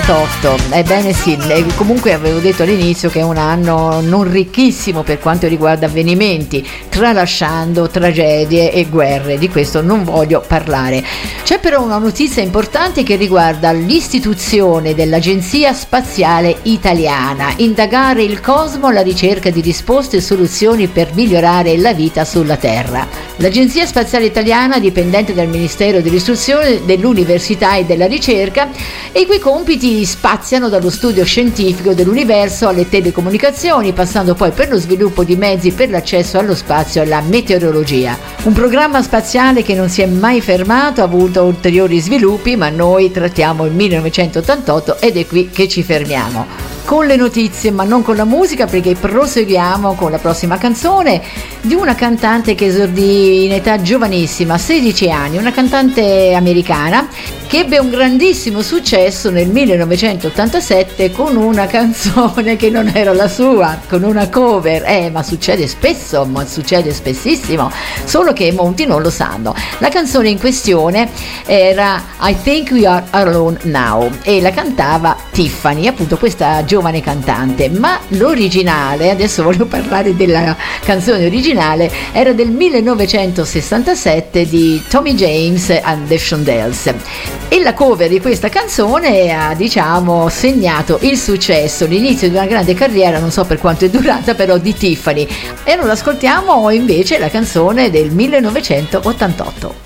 1988. Ebbene sì, comunque avevo detto all'inizio che è un anno non ricchissimo per quanto riguarda avvenimenti, tralasciando tragedie e guerre, di questo non voglio parlare. C'è però una notizia importante che riguarda l'istituzione dell'Agenzia Spaziale Italiana, indagare il cosmo alla ricerca di risposte e soluzioni per migliorare la vita sulla Terra. L'Agenzia Spaziale Italiana, dipendente dal Ministero dell'Istruzione, dell'Università e della Ricerca, e i cui compiti spaziano dallo studio scientifico dell'universo alle telecomunicazioni, passando poi per lo sviluppo di mezzi per l'accesso allo spazio e alla meteorologia. Un programma spaziale che non si è mai fermato, ha avuto ulteriori sviluppi, ma noi trattiamo il 1988 ed è qui che ci fermiamo. Con le notizie ma non con la musica, perché proseguiamo con la prossima canzone di una cantante che esordì in età giovanissima, 16 anni, una cantante americana che ebbe un grandissimo successo nel 1987 con una canzone che non era la sua, con una cover, ma succede spesso, ma succede spessissimo, solo che molti non lo sanno. La canzone in questione era I Think We Are Alone Now e la cantava Tiffany, appunto questa giovane cantante, ma l'originale, adesso voglio parlare della canzone originale, era del 1967 di Tommy James and the Shondells, e la cover di questa canzone ha, diciamo, segnato il successo, l'inizio di una grande carriera, non so per quanto è durata, però di Tiffany. E non ascoltiamo invece la canzone del 1988.